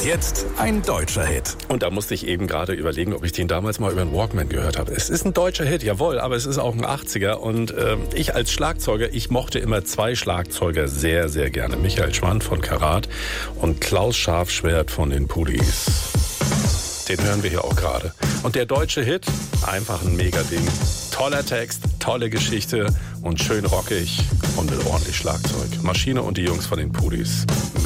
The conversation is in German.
Und jetzt ein deutscher Hit. Und da musste ich eben gerade überlegen, ob ich den damals mal über den Walkman gehört habe. Es ist ein deutscher Hit, jawohl, aber es ist auch ein 80er. Und ich als Schlagzeuger, ich mochte immer zwei Schlagzeuger sehr, sehr gerne. Michael Schwand von Karat und Klaus Scharfschwert von den Pulis. Den hören wir hier auch gerade. Und der deutsche Hit, einfach ein Mega-Ding. Toller Text, tolle Geschichte und schön rockig und mit ordentlich Schlagzeug. Maschine und die Jungs von den Pulis.